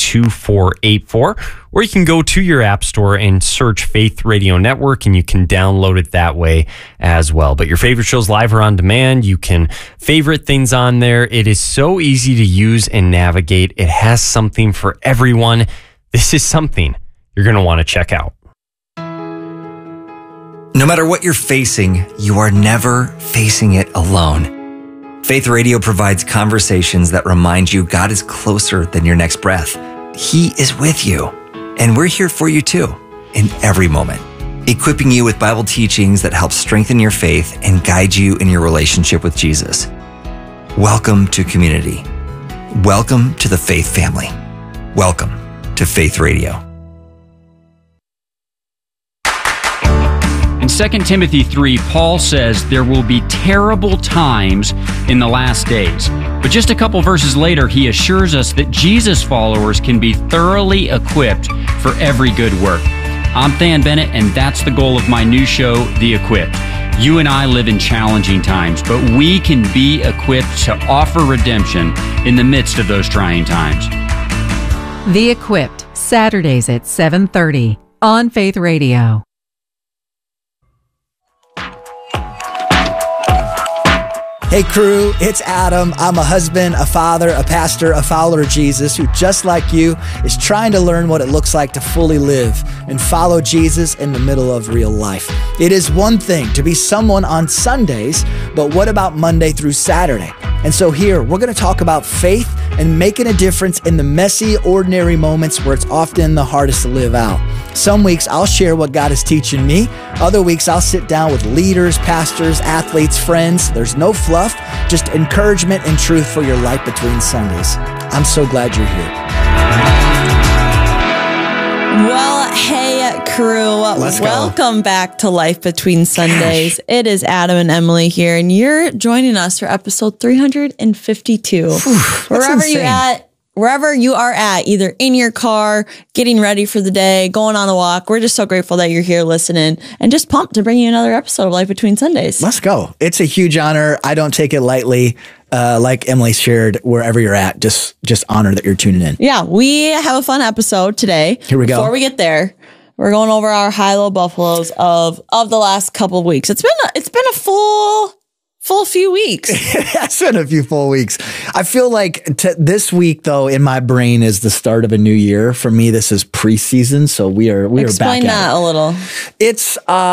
2484, or you can go to your app store and search Faith Radio Network, and you can download it that way as well. But your favorite shows live or on demand, you can favorite things on there. It is so easy to use and navigate. It has something for everyone. This is something you're going to want to check out. No matter what you're facing, you are never facing it alone. Faith Radio provides conversations that remind you God is closer than your next breath. He is with you, and we're here for you too, in every moment, equipping you with Bible teachings that help strengthen your faith and guide you in your relationship with Jesus. Welcome to community. Welcome to the Faith family. Welcome to Faith Radio. In 2 Timothy 3, Paul says there will be terrible times in the last days. But just a couple verses later, he assures us that Jesus followers can be thoroughly equipped for every good work. I'm Than Bennett, and that's the goal of my new show, The Equipped. You and I live in challenging times, but we can be equipped to offer redemption in the midst of those trying times. The Equipped, Saturdays at 7:30 on Faith Radio. Hey crew, it's Adam. I'm a husband, a father, a pastor, a follower of Jesus who, just like you, is trying to learn what it looks like to fully live and follow Jesus in the middle of real life. It is one thing to be someone on Sundays, but what about Monday through Saturday? And so here, we're going to talk about faith and making a difference in the messy, ordinary moments where it's often the hardest to live out. Some weeks I'll share what God is teaching me. Other weeks I'll sit down with leaders, pastors, athletes, friends. There's no fluff, just encouragement and truth for your life between Sundays. I'm so glad you're here. Well, hey crew, welcome back to Life Between Sundays. It is Adam and Emily here, and you're joining us for episode 352. Wherever you are at, either in your car, getting ready for the day, going on a walk. We're just so grateful that you're here listening and just pumped to bring you another episode of Life Between Sundays. Let's go. It's a huge honor. I don't take it lightly. Like Emily shared, wherever you're at, just honor that you're tuning in. Yeah, we have a fun episode today. Here we go. Before we get there, we're going over our high-low buffaloes of the last couple of weeks. It's been a full few weeks. It's been a few full weeks. I feel like this week, though, in my brain is the start of a new year. For me, this is preseason, so we are back. Explain that a little. It's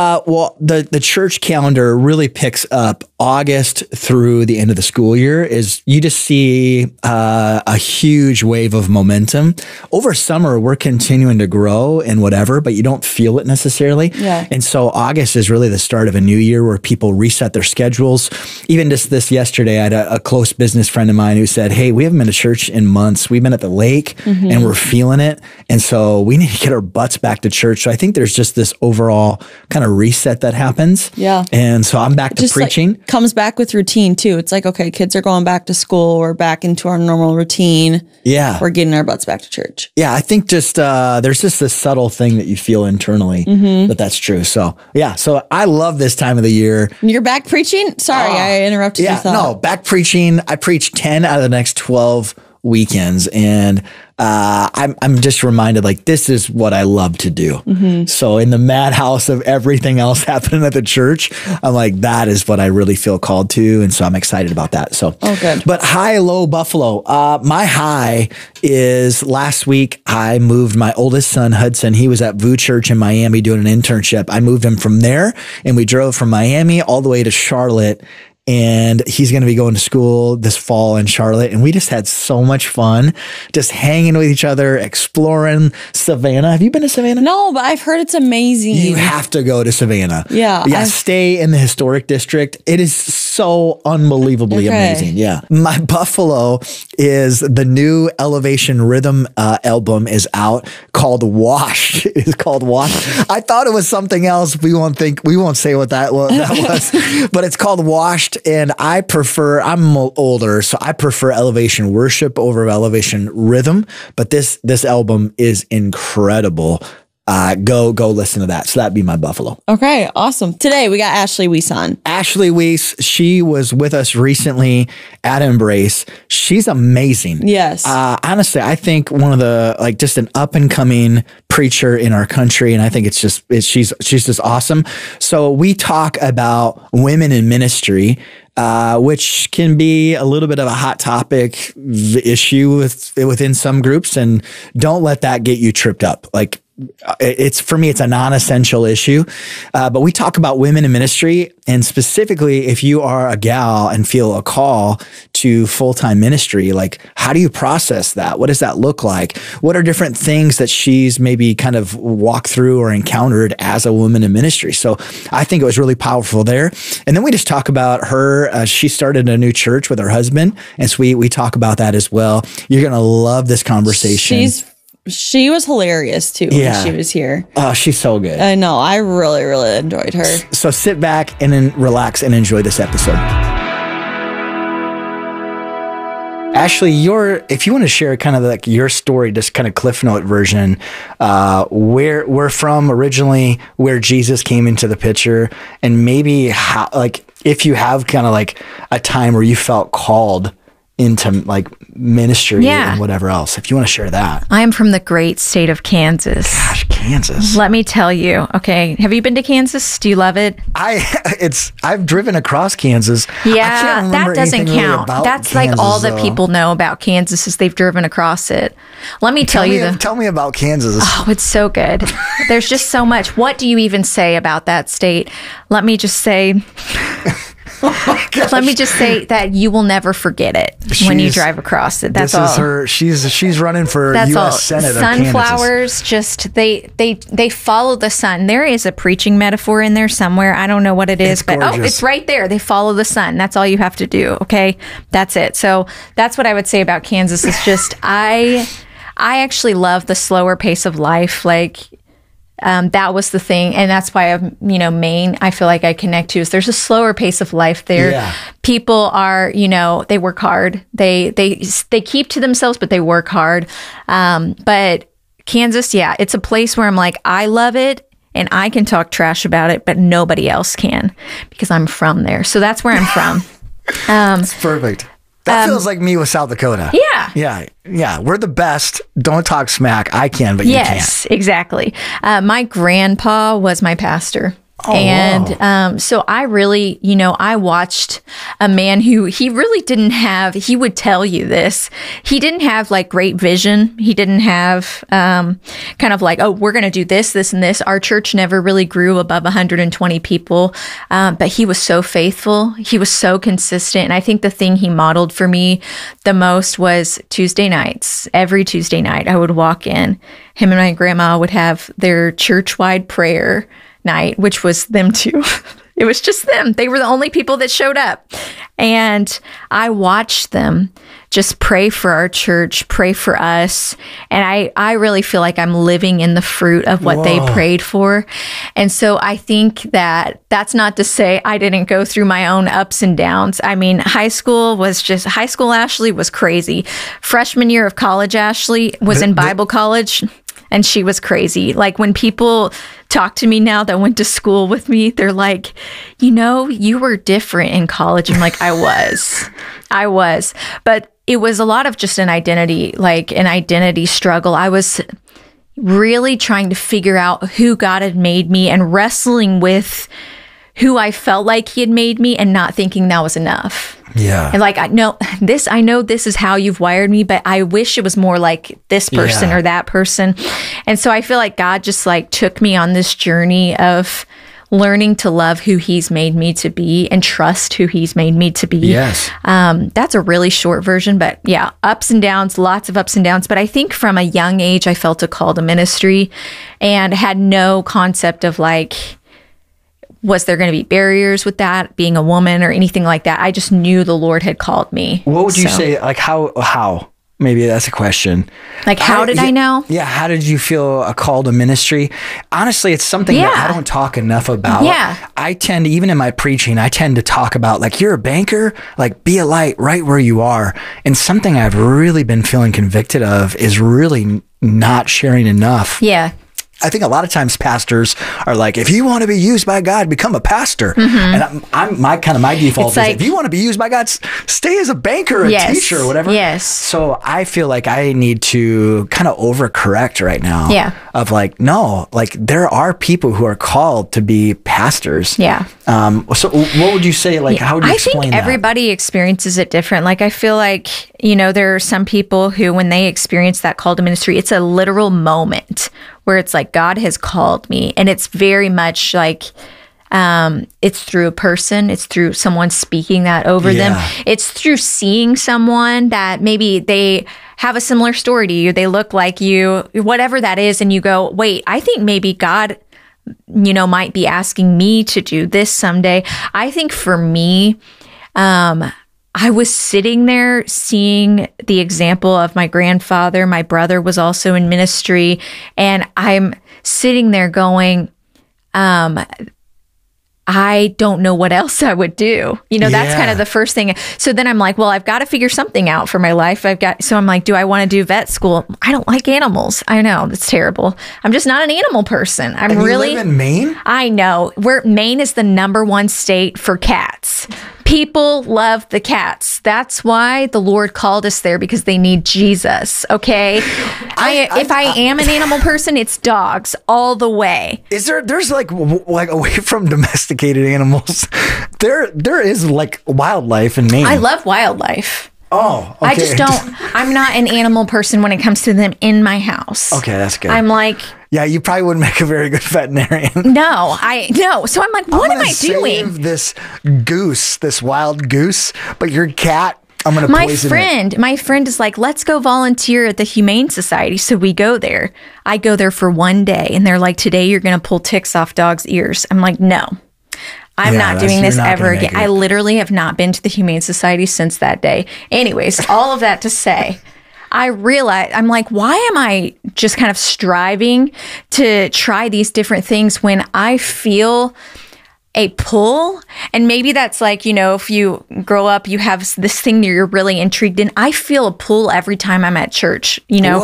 the church calendar really picks up August through the end of the school year. Is you just see a huge wave of momentum. Over summer, we're continuing to grow and whatever, but you don't feel it necessarily. Yeah. And so August is really the start of a new year where people reset their schedules. Even just this yesterday, I had a close business friend of mine who said, hey, we haven't been to church in months. We've been at the lake and we're feeling it. And so we need to get our butts back to church. So I think there's just this overall kind of reset that happens. Yeah. And so I'm back to preaching. Like, comes back with routine too. It's like, okay, kids are going back to school. We're back into our normal routine. Yeah. We're getting our butts back to church. Yeah. I think just, there's just this subtle thing that you feel internally that's true. So yeah. So I love this time of the year. You're back preaching? Sorry, I interrupted your thought. No, back preaching. I preached 10 out of the next 12 weekends. And I'm just reminded, like, this is what I love to do. So in the madhouse of everything else happening at the church, I'm like, that is what I really feel called to. And so I'm excited about that. So, good. But high, low Buffalo. My high is last week I moved my oldest son, Hudson. He was at VU Church in Miami doing an internship. I moved him from there and we drove from Miami all the way to Charlotte. And he's going to be going to school this fall in Charlotte. And we just had so much fun just hanging with each other, exploring Savannah. Have you been to Savannah? No, but I've heard it's amazing. You have to go to Savannah. Yeah. Stay in the historic district. It is so unbelievably amazing. Yeah. My Buffalo is the new Elevation Rhythm album is out called Washed. It's called Washed. I thought it was something else. We won't say what that was, but it's called Washed. And I'm older, so I prefer Elevation Worship over Elevation Rhythm. But this album is incredible. go listen to that. So that'd be my Buffalo. Okay, awesome. Today we got Ashley Weiss on. Ashley Weiss, she was with us recently at Embrace. She's amazing. Yes. Honestly, I think one of the, just an up and coming preacher in our country. And I think she's just awesome. So we talk about women in ministry, which can be a little bit of a hot topic issue within some groups. And don't let that get you tripped up. For me, it's a non-essential issue. But we talk about women in ministry, and specifically if you are a gal and feel a call to full-time ministry, how do you process that? What does that look like? What are different things that she's maybe kind of walked through or encountered as a woman in ministry? So I think it was really powerful there. And then we just talk about her. She started a new church with her husband. And so we talk about that as well. You're going to love this conversation. She was hilarious too when she was here. Oh, she's so good. I know. I really, really enjoyed her. So sit back and then relax and enjoy this episode. Ashley, if you want to share kind of your story, just kind of Cliff Note version, where we're from originally, where Jesus came into the picture, and maybe how, if you have kind of a time where you felt called into ministry and whatever else. If you want to share that. I am from the great state of Kansas. Gosh, Kansas. Let me tell you. Okay. Have you been to Kansas? Do you love it? I've driven across Kansas. Yeah, that doesn't count. Really that's Kansas, all that people know about Kansas is they've driven across it. Let me tell me about Kansas. Oh, it's so good. There's just so much. What do you even say about that state? Let me just say Let me just say that you will never forget it when you drive across it. That's all. She's running for U.S. Senate. Sunflowers, just they follow the sun. There is a preaching metaphor in there somewhere. I don't know what it is, but it's right there. They follow the sun. That's all you have to do. Okay, that's it. So that's what I would say about Kansas. It's just I actually love the slower pace of life. That was the thing, and that's why Maine, I feel like I connect to, is there's a slower pace of life there. Yeah. People are, they work hard. They keep to themselves, but they work hard. But Kansas, it's a place where I'm I love it, and I can talk trash about it, but nobody else can because I'm from there. So that's where I'm from. That's perfect. That feels like me with South Dakota. Yeah. We're the best. Don't talk smack. I can, but you can't. Yes, exactly. My grandpa was my pastor. Oh, and wow. So I really, I watched a man who he would tell you this. He didn't have great vision. He didn't have we're going to do this, this, and this. Our church never really grew above 120 people. But he was so faithful. He was so consistent. And I think the thing he modeled for me the most was Tuesday nights. Every Tuesday night I would walk in. Him and my grandma would have their church-wide prayer night, which was them two. It was just them. They were the only people that showed up. And I watched them just pray for our church, pray for us. And I really feel like I'm living in the fruit of what they prayed for. And so I think that's not to say I didn't go through my own ups and downs. I mean, high school Ashley was crazy. Freshman year of college, Ashley was in Bible college. And she was crazy. When people talk to me now that went to school with me, they're like, you were different in college. I'm like, I was. But it was a lot of just an identity struggle. I was really trying to figure out who God had made me and wrestling with who I felt like he had made me and not thinking that was enough. Yeah. And I know this is how you've wired me, but I wish it was more like this person or that person. And so I feel like God just took me on this journey of learning to love who he's made me to be and trust who he's made me to be. Yes. That's a really short version, but ups and downs, lots of ups and downs. But I think from a young age, I felt a call to ministry and had no concept of was there going to be barriers with that, being a woman or anything like that? I just knew the Lord had called me. What would you say, how? Maybe that's a question. How did I know? Yeah, how did you feel a call to ministry? Honestly, it's something that I don't talk enough about. Yeah. I tend, even in my preaching, to talk about, you're a banker, be a light right where you are. And something I've really been feeling convicted of is really not sharing enough. Yeah. I think a lot of times pastors are like, if you want to be used by God, become a pastor. And my default is, if you want to be used by God, stay as a banker, or a teacher, or whatever. Yes. So I feel like I need to kind of overcorrect right now. Yeah. Of like, no, like there are people who are called to be pastors. Yeah. So what would you say? Like, how would you explain that? I think everybody experiences it different. Like, I feel like, there are some people who, when they experience that call to ministry, it's a literal moment where it's like, God has called me. And it's very much like, it's through a person. It's through someone speaking that over them. It's through seeing someone that maybe they have a similar story to you. They look like you, whatever that is. And you go, wait, I think maybe God, might be asking me to do this someday. I think for me, I was sitting there seeing the example of my grandfather. My brother was also in ministry. And I'm sitting there going, I don't know what else I would do. That's kind of the first thing. So then I'm like, well, I've got to figure something out for my life. So I'm like, do I want to do vet school? I don't like animals. I know, it's terrible. I'm just not an animal person. You live in Maine? I know. Maine is the #1 state for cats. People love the cats. That's why the Lord called us there, because they need Jesus. Okay. If I am an animal person, it's dogs all the way. There's like away from domesticated animals, there is like wildlife in Maine. I love wildlife. Oh, okay. I just I'm not an animal person when it comes to them in my house. Okay, that's good. I'm like, yeah, you probably wouldn't make a very good veterinarian. No. So I'm like, what am I doing? Save this wild goose, but your cat, I'm going to poison it. My friend is like, let's go volunteer at the Humane Society. So we go there. I go there for one day, and they're like, today you're going to pull ticks off dogs' ears. I'm like, no. I'm not doing this ever again. I literally have not been to the Humane Society since that day. Anyways, all of that to say, I realized, I'm like, why am I just kind of striving to try these different things when I feel a pull? And maybe that's like, if you grow up, you have this thing that you're really intrigued in. I feel a pull every time I'm at church.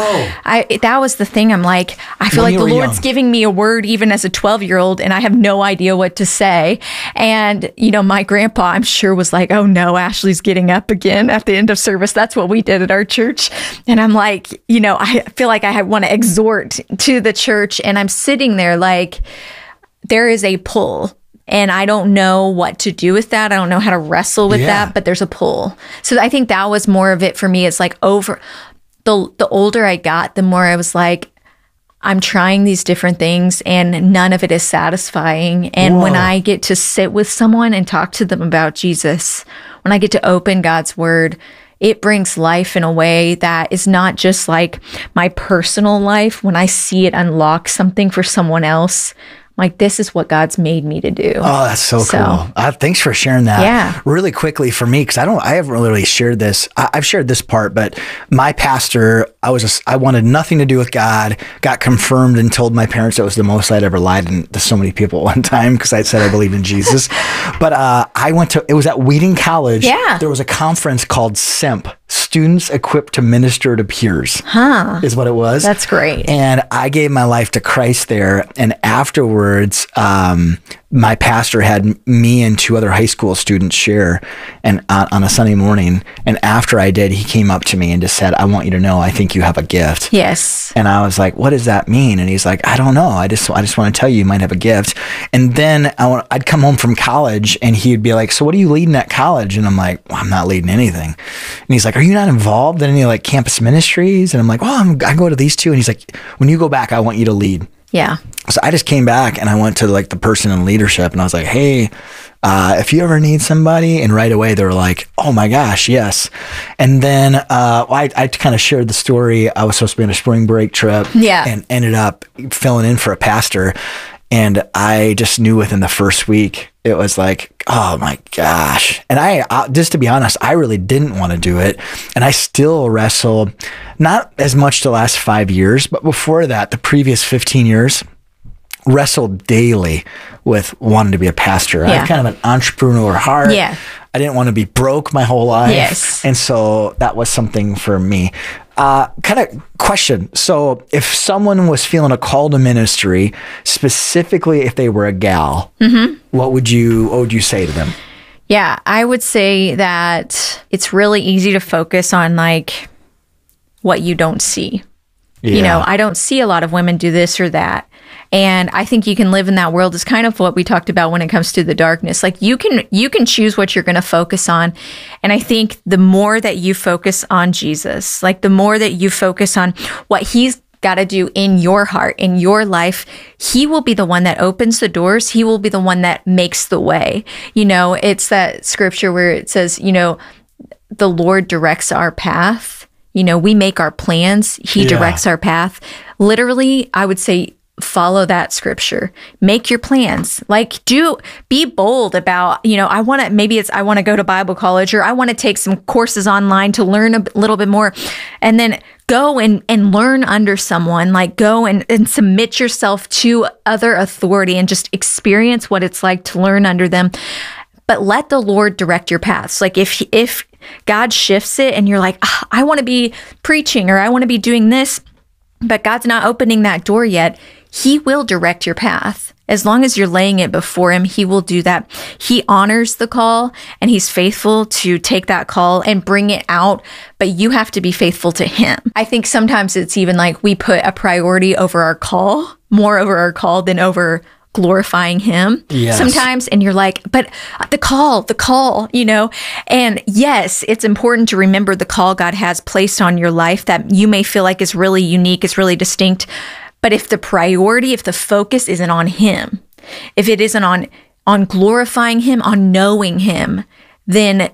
That was the thing. I'm like, I feel like the Lord's giving me a word even as a 12-year-old, and I have no idea what to say. And, my grandpa, I'm sure, was like, oh no, Ashley's getting up again at the end of service. That's what we did at our church. And I'm like, I feel like I want to exhort to the church, and I'm sitting there like, there is a pull. And I don't know what to do with that. I don't know how to wrestle with that, but there's a pull. So I think that was more of it for me. It's like the older I got, the more I was like, I'm trying these different things and none of it is satisfying. And when I get to sit with someone and talk to them about Jesus, when I get to open God's word, it brings life in a way that is not just like my personal life. When I see it unlock something for someone else, like, this is what God's made me to do. Oh, that's so cool. Thanks for sharing that. Yeah. Really quickly for me, because I haven't really shared this. I've shared this part, but my pastor, I wanted nothing to do with God, got confirmed and told my parents it was the most I'd ever lied to so many people at one time because I said I believed in Jesus. But it was at Wheaton College. Yeah. There was a conference called SEMP, Students Equipped to Minister to Peers, is what it was. That's great. And I gave my life to Christ there. And afterwards, my pastor had me and 2 other high school students share and on a Sunday morning. And after I did, he came up to me and just said, I want you to know, I think you have a gift. Yes. And I was like, what does that mean? And he's like, I don't know. I just want to tell you might have a gift. And then I'd come home from college and he'd be like, so what are you leading at college? And I'm like, well, I'm not leading anything. And he's like, are you not involved in any like campus ministries? And I'm like, well, I go to these 2. And he's like, when you go back, I want you to lead. Yeah. So I just came back and I went to like the person in leadership and I was like, hey, if you ever need somebody, and right away they were like, oh my gosh, yes. And then I kind of shared the story. I was supposed to be on a spring break trip and ended up filling in for a pastor. And I just knew within the first week, it was like, oh my gosh. And I just to be honest, I really didn't want to do it. And I still wrestle, not as much the last 5 years, but before that, the previous 15 years, wrestled daily with wanting to be a pastor. I have kind of an entrepreneur heart. Yeah. I didn't want to be broke my whole life. Yes. And so that was something for me. Kind of question. So if someone was feeling a call to ministry, specifically if they were a gal, what would you say to them? Yeah, I would say that it's really easy to focus on like what you don't see. Yeah. You know, I don't see a lot of women do this or that. And I think you can live in that world is kind of what we talked about when it comes to the darkness. Like you can choose what you're going to focus on. And I think the more that you focus on Jesus, like the more that you focus on what he's got to do in your heart, in your life, he will be the one that opens the doors. He will be the one that makes the way. You know, it's that scripture where it says, you know, the Lord directs our path. You know, we make our plans. He directs our path. Literally, I would say, follow that scripture. Make your plans. Like be bold about, you know, I want to go to Bible college, or I want to take some courses online to learn a little bit more, and then go and learn under someone. Like go and submit yourself to other authority and just experience what it's like to learn under them. But let the Lord direct your paths. Like if God shifts it and you're like, I want to be preaching, or I want to be doing this, but God's not opening that door yet, he will direct your path. As long as you're laying it before him, he will do that. He honors the call, and he's faithful to take that call and bring it out, but you have to be faithful to him. I think sometimes it's even like we put a priority over our call, more over our call than over glorifying him sometimes. And you're like, but the call, you know? And yes, it's important to remember the call God has placed on your life that you may feel like is really unique, is really distinct. But if the priority, if the focus isn't on him, if it isn't on glorifying him, on knowing him, then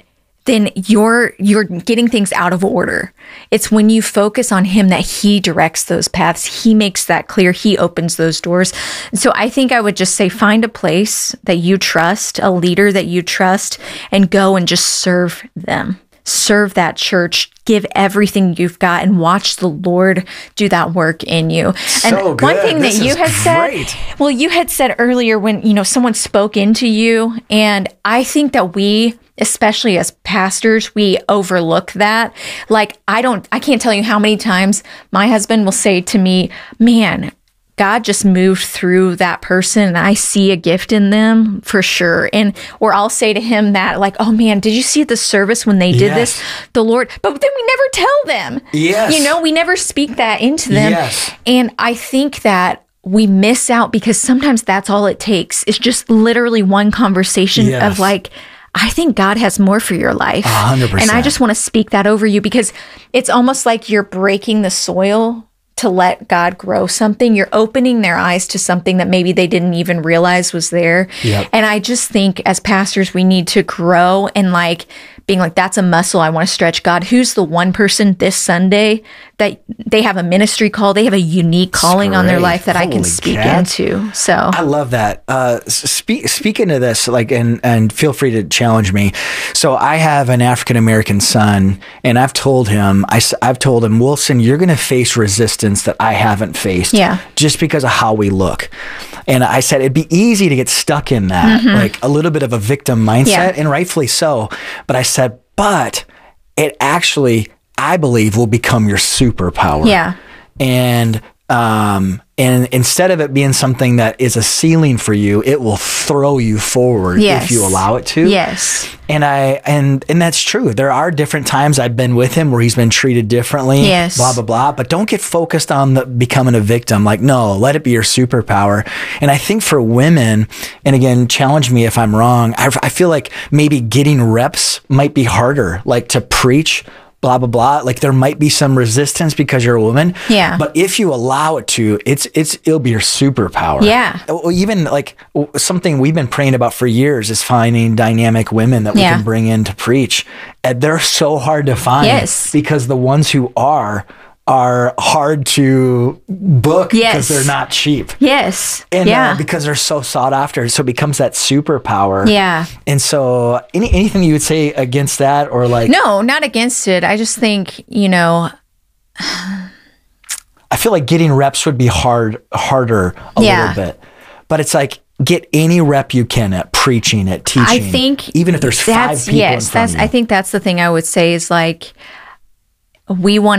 you're getting things out of order. It's when you focus on him that he directs those paths. He makes that clear. He opens those doors. So I think I would just say, find a place that you trust, a leader that you trust, and go and just serve them. Serve that church, give everything you've got, and watch the Lord do that work in you. And so good. One thing this that you had said, well, you had said earlier when, you know, someone spoke into you, and I think that we, especially as pastors, we overlook that. Like, I can't tell you how many times my husband will say to me, man, God just moved through that person, and I see a gift in them for sure. Or I'll say to him that, like, oh man, did you see the service when they did this? The Lord, but then we never tell them. Yes. You know, we never speak that into them. Yes. And I think that we miss out because sometimes that's all it takes. It's just literally one conversation of like, I think God has more for your life. 100%. And I just want to speak that over you, because it's almost like you're breaking the soil to let God grow something. You're opening their eyes to something that maybe they didn't even realize was there. Yep. And I just think as pastors, we need to grow and like being like, that's a muscle I want to stretch. God, who's the one person this Sunday that they have a ministry call, they have a unique calling on their life that I can speak into. So I love that. Speaking to this, like, and feel free to challenge me. So I have an African-American son, and I've told him, Wilson, you're going to face resistance that I haven't faced just because of how we look. And I said, it'd be easy to get stuck in that, like a little bit of a victim mindset, and rightfully so. But I said, but it actually, I believe, will become your superpower. Yeah. And instead of it being something that is a ceiling for you, it will throw you forward if you allow it to. Yes. And that's true. There are different times I've been with him where he's been treated differently, blah, blah, blah. But don't get focused on becoming a victim. Like, no, let it be your superpower. And I think for women, and again, challenge me if I'm wrong, I feel like maybe getting reps might be harder, like to preach, blah, blah, blah. Like there might be some resistance because you're a woman. Yeah. But if you allow it to, it'll be your superpower. Yeah. Even like something we've been praying about for years is finding dynamic women that we can bring in to preach. And they're so hard to find because the ones who are hard to book because they're not cheap. Yes. And because they're so sought after. So it becomes that superpower. Yeah. And so anything you would say against that, or like... No, not against it. I just think, you know... I feel like getting reps would be harder a little bit. But it's like, get any rep you can at preaching, at teaching. I think... Even if there's 5 people in front of you. I think that's the thing I would say is like... we want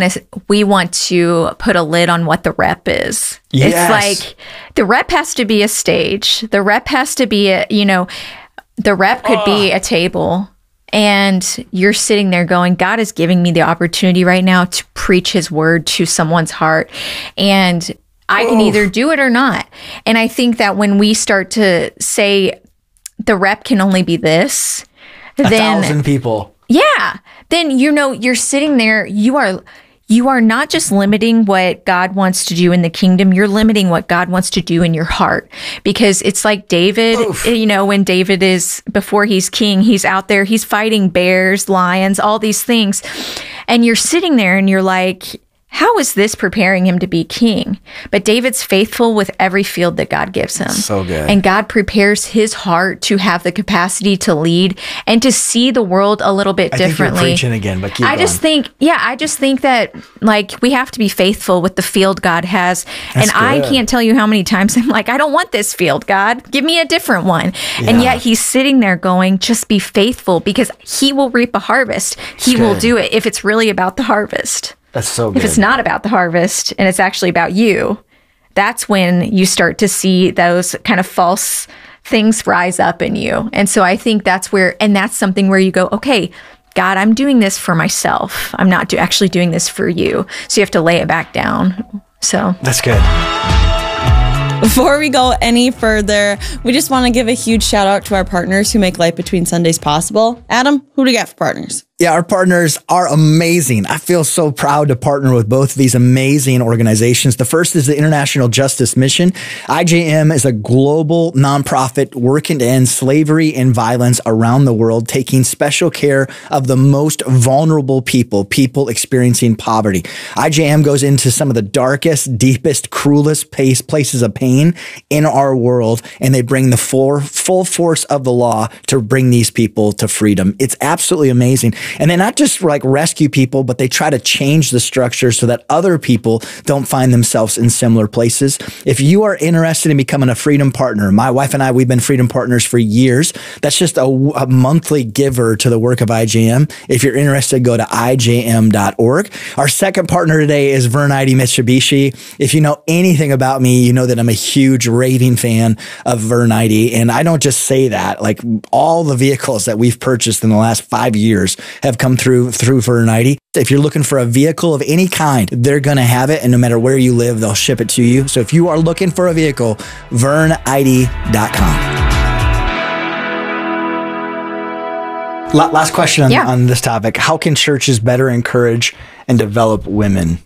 to put a lid on what the rep is. Yes. It's like the rep has to be a stage. The rep has to be the rep could be a table, and you're sitting there going, God is giving me the opportunity right now to preach his word to someone's heart, and I can either do it or not. And I think that when we start to say the rep can only be this, then 1,000 people. Yeah. Then, you're sitting there, you are not just limiting what God wants to do in the kingdom, you're limiting what God wants to do in your heart. Because it's like David, when David is, before he's king, he's out there, he's fighting bears, lions, all these things. And you're sitting there and you're like, how is this preparing him to be king? But David's faithful with every field that God gives him. So good. And God prepares his heart to have the capacity to lead and to see the world a little bit differently. I think you're preaching again, but keep going. I just think that we have to be faithful with the field God has. That's and I good. can't tell you how many times I'm like, I don't want this field, God. Give me a different one. Yeah. And yet he's sitting there going, just be faithful, because he will reap a harvest. He will do it if it's really about the harvest. That's so good. If it's not about the harvest and it's actually about you, that's when you start to see those kind of false things rise up in you. And so I think that's something where you go, okay, God, I'm doing this for myself. I'm not actually doing this for you. So you have to lay it back down. So That's good. Before we go any further, we just want to give a huge shout out to our partners who make Life Between Sundays possible. Adam, who do you got for partners? Yeah, our partners are amazing. I feel so proud to partner with both of these amazing organizations. The first is the International Justice Mission. IJM is a global nonprofit working to end slavery and violence around the world, taking special care of the most vulnerable people experiencing poverty. IJM goes into some of the darkest, deepest, cruelest places of pain in our world, and they bring the full force of the law to bring these people to freedom. It's absolutely amazing. And they not just like rescue people, but they try to change the structure so that other people don't find themselves in similar places. If you are interested in becoming a Freedom Partner, my wife and I, we've been Freedom Partners for years. That's just a monthly giver to the work of IJM. If you're interested, go to ijm.org. Our second partner today is Vern-ID Mitsubishi. If you know anything about me, you know that I'm a huge raving fan of Vern-ID. And I don't just say that, like all the vehicles that we've purchased in the last 5 years have come through Vern-ID. If you're looking for a vehicle of any kind, they're going to have it. And no matter where you live, they'll ship it to you. So if you are looking for a vehicle, vernid.com. Last question on this topic. How can churches better encourage and develop women?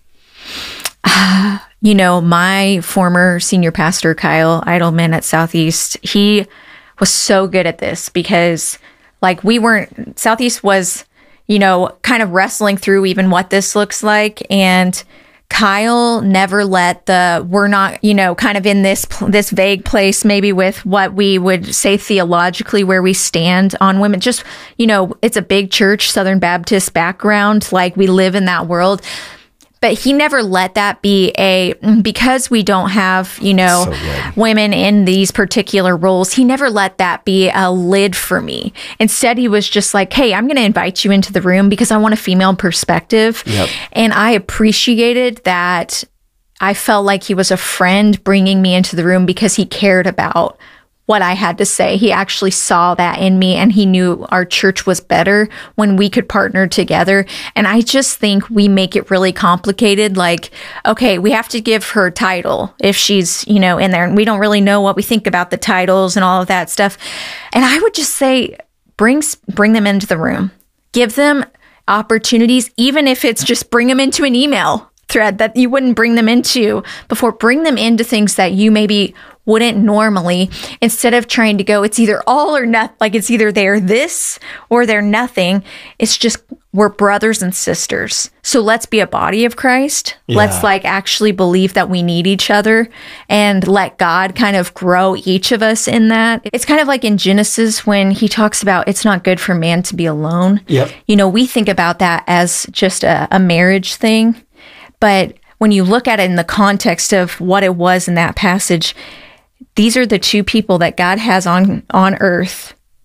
My former senior pastor, Kyle Eidelman at Southeast, he was so good at this because Southeast was, kind of wrestling through even what this looks like. And Kyle never let we're not, kind of in this vague place, maybe with what we would say theologically, where we stand on women. Just, it's a big church, Southern Baptist background, like we live in that world. But he never let that be because we don't have, women in these particular roles, he never let that be a lid for me. Instead, he was just like, hey, I'm going to invite you into the room because I want a female perspective. Yep. And I appreciated that. I felt like he was a friend bringing me into the room because he cared about what I had to say. He actually saw that in me, and he knew our church was better when we could partner together. And I just think we make it really complicated. Like, okay, we have to give her a title if she's, in there, and we don't really know what we think about the titles and all of that stuff. And I would just say, bring them into the room, give them opportunities, even if it's just bring them into an email thread that you wouldn't bring them into before. Bring them into things that you maybe wouldn't normally, instead of trying to go, it's either all or nothing, like it's either they're this or they're nothing. It's just, we're brothers and sisters. So let's be a body of Christ. Yeah. Let's actually believe that we need each other and let God kind of grow each of us in that. It's kind of like in Genesis when he talks about it's not good for man to be alone. Yep. We think about that as just a marriage thing. But when you look at it in the context of what it was in that passage, these are the two people that God has on earth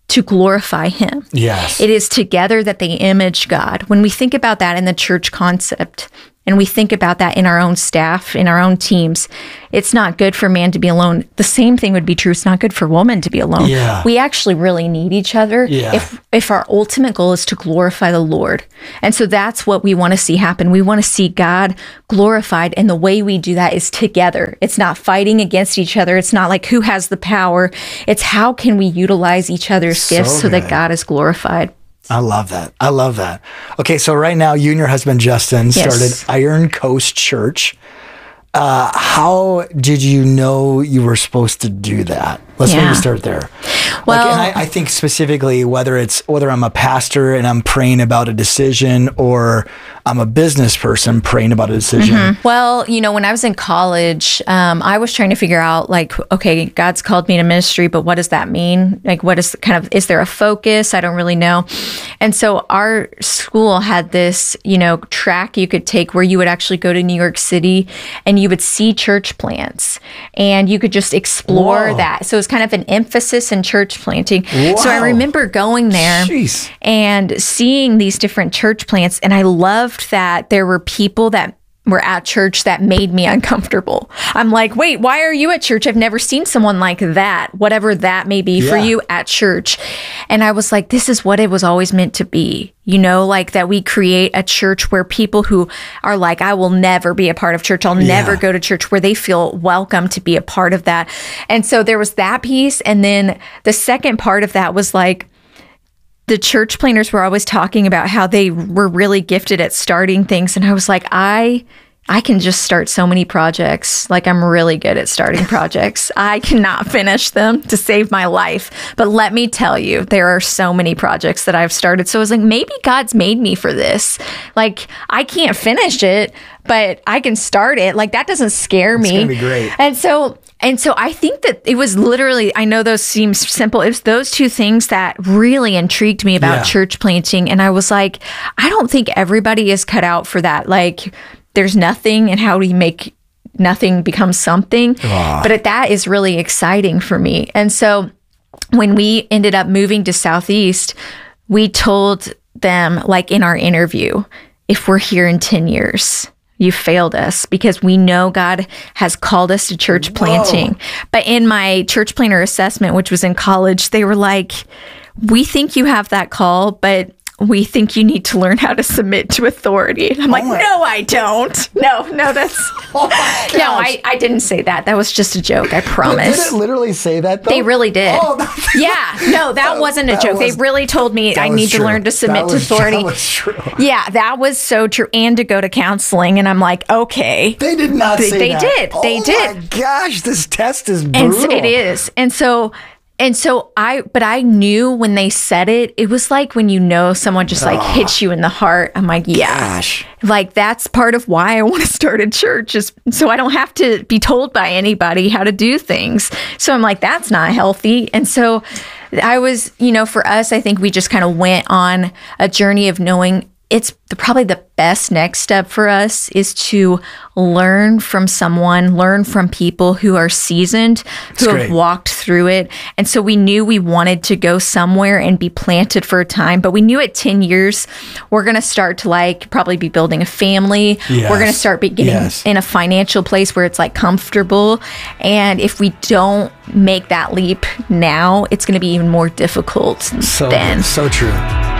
to glorify him. Yes. It is together that they image God. When we think about that in the church concept, and we think about that in our own staff, in our own teams, it's not good for man to be alone. The same thing would be true. It's not good for woman to be alone. Yeah. We actually really need each other if our ultimate goal is to glorify the Lord. And so that's what we want to see happen. We want to see God glorified. And the way we do that is together. It's not fighting against each other. It's not like who has the power. It's how can we utilize each other's gifts so that God is glorified. I love that. I love that. Okay, so right now, you and your husband, Justin, started Iron Coast Church. How did you know you were supposed to do that? Let's maybe start there. Well, and I think specifically whether I'm a pastor and I'm praying about a decision, or I'm a business person praying about a decision. Mm-hmm. Well, when I was in college, I was trying to figure out okay, God's called me to ministry, but what does that mean? What is is there a focus? I don't really know. And so our school had this, track you could take where you would actually go to New York City and you would see church plants and you could just explore that. So it's kind of an emphasis in church planting. Wow. So I remember going there and seeing these different church plants, and I loved that there were people that were at church that made me uncomfortable. I'm like, wait, why are you at church? I've never seen someone like that, whatever that may be for you at church. And I was like, this is what it was always meant to be, that we create a church where people who are like, I will never be a part of church. I'll never go to church, where they feel welcome to be a part of that. And so there was that piece. And then the second part of that was the church planners were always talking about how they were really gifted at starting things. And I was like, I can just start so many projects. I'm really good at starting projects. I cannot finish them to save my life. But let me tell you, there are so many projects that I've started. So I was like, maybe God's made me for this. I can't finish it, but I can start it. That doesn't scare me. It's going to be great. And so I think that it was literally, I know those seem simple. It was those two things that really intrigued me about church planting. And I was like, I don't think everybody is cut out for that. There's nothing, and how do you make nothing become something? But that is really exciting for me. And so when we ended up moving to Southeast, we told them, in our interview, if we're here in 10 years, you failed us, because we know God has called us to church planting. But in my church planner assessment, which was in college, they were like, we think you have that call, but we think you need to learn how to submit to authority. And I'm like, no, I don't. No, that's... No, I didn't say that. That was just a joke, I promise. Did it literally say that, though? They really did. That wasn't a joke. They really told me I need to learn to submit to authority. That was true. Yeah, that was so true. And to go to counseling. And I'm like, okay. They did not say that. They did. Oh my gosh, this test is brutal. And it is. And so I knew when they said it, it was like when someone just hits you in the heart. I'm like, gosh. That's part of why I want to start a church, is so I don't have to be told by anybody how to do things. So I'm like, that's not healthy. And so I was, for us, I think we just kind of went on a journey of knowing it's probably the best next step for us is to learn from people who are seasoned, who have walked through it. And so we knew we wanted to go somewhere and be planted for a time, but we knew at 10 years, we're going to start to probably be building a family. Yes. We're going to start getting in a financial place where it's comfortable. And if we don't make that leap now, it's going to be even more difficult then. So true.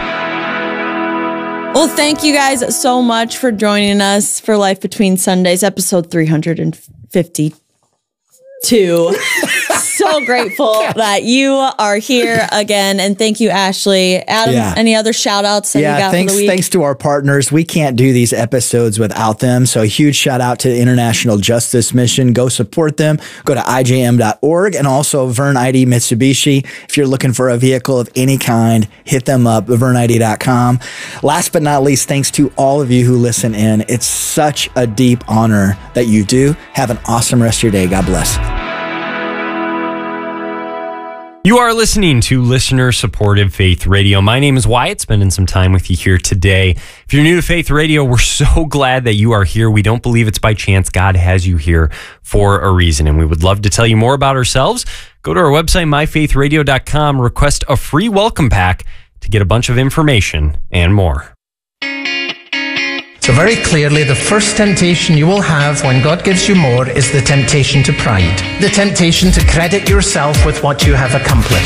Well, thank you guys so much for joining us for Life Between Sundays, episode 352. So grateful that you are here again. And thank you, Ashley. Adam, any other shout outs that you got for the week? Thanks to our partners. We can't do these episodes without them. So a huge shout out to the International Justice Mission. Go support them. Go to ijm.org, and also Vern ID Mitsubishi. If you're looking for a vehicle of any kind, hit them up, vernid.com. Last but not least, thanks to all of you who listen in. It's such a deep honor that you do. Have an awesome rest of your day. God bless. You are listening to Listener Supported Faith Radio. My name is Wyatt, spending some time with you here today. If you're new to Faith Radio, we're so glad that you are here. We don't believe it's by chance. God has you here for a reason, and we would love to tell you more about ourselves. Go to our website, myfaithradio.com, request a free welcome pack to get a bunch of information and more. So very clearly, the first temptation you will have when God gives you more is the temptation to pride. The temptation to credit yourself with what you have accomplished.